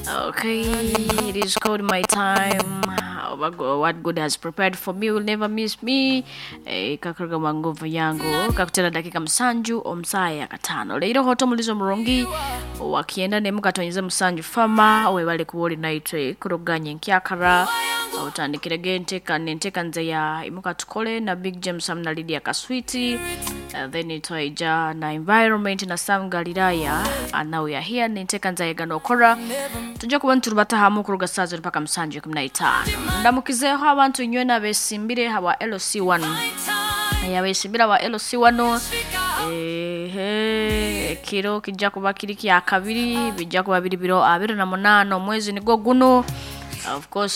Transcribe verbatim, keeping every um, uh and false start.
Okay, it is called My Time. What God has prepared for me will never miss me. Eh, kakruga manguvu yangu kakutera dakika msanju omsaya katano leero hoto mulizo mulungi wakienda ne mukatonyeza msanju fama we bale kuwoli night kuruganye nkyakara utandikire gente kanenteka nze ya imuka tukole na Big James amna Lydia Kaswiti. Uh, then itoija na environment na Sam Galilaya and we are here nenteka nze gano kora tujja kuba nturubata hamu kuruga sazo mpaka msanju kumi na tano ndamukizeho abantu nywena besimbire hawa L C one ya besimbira wa L C one eh kiro kijja kuba kiri kya kabiri bijja kuba biri biro abiri na munana omwezi nigo guno of course